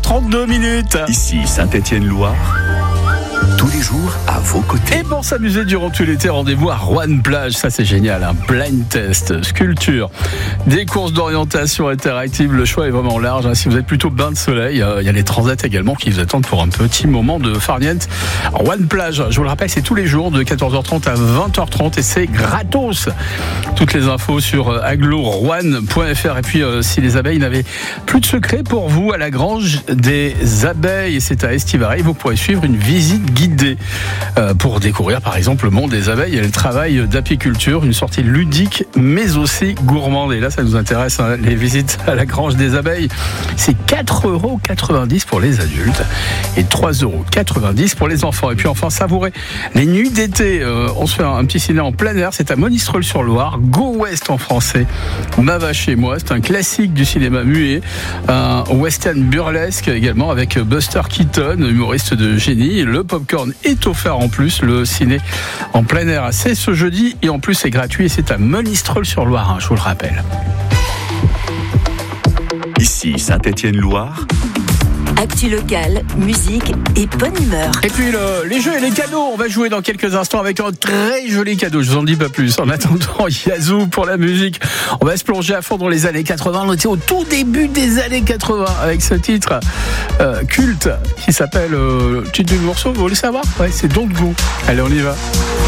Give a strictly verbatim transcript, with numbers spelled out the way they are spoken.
trente-deux minutes. Ici Saint-Étienne-Loire. Tous les jours à vos côtés. Et pour s'amuser durant tout l'été, rendez-vous à Roanne Plage. Ça, c'est génial. Un blind test, sculpture, des courses d'orientation interactives. Le choix est vraiment large. Si vous êtes plutôt bain de soleil, il y a les transats également qui vous attendent pour un petit moment de farniente. Roanne Plage, je vous le rappelle, c'est tous les jours de quatorze heures trente à vingt heures trente et c'est gratos. Toutes les infos sur aglo roanne point f r. Et puis, euh, si les abeilles n'avaient plus de secret pour vous, à la Grange des Abeilles, et c'est à Estivareille, vous pourrez suivre une visite guidée euh, pour découvrir par exemple le monde des abeilles et le travail d'apiculture, une sortie ludique mais aussi gourmande. Et là, ça nous intéresse, hein, les visites à la Grange des Abeilles. C'est quatre euros quatre-vingt-dix pour les adultes et trois euros quatre-vingt-dix pour les enfants. Et puis enfin, savourer les nuits d'été. Euh, on se fait un, un petit ciné en plein air. C'est à Monistrol-sur-Loire. Go West en français. Ma vache chez moi. C'est un classique du cinéma muet. Un western burlesque également avec Buster Keaton, humoriste de génie. Le popcorn est offert en plus. Le ciné en plein air, c'est ce jeudi et en plus c'est gratuit et c'est à Monistrol-sur-Loire, hein, je vous le rappelle. Ici Saint-Étienne-Loire. Actu locale, musique et bonne humeur. Et puis le, les jeux et les cadeaux, on va jouer dans quelques instants avec un très joli cadeau, je vous en dis pas plus. En attendant, Yazoo pour la musique. On va se plonger à fond dans les années quatre-vingts. On était au tout début des années quatre-vingts avec ce titre euh, culte qui s'appelle euh, titre du morceau, vous voulez savoir? Ouais, c'est Don't Go. Allez, on y va.